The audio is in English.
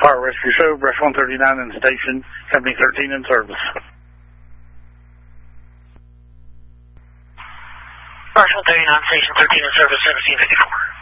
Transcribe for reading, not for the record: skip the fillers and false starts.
Fire Rescue Show, Brush 139 in station, Company 13 in service. Brush 139, station 13 in service, 1754.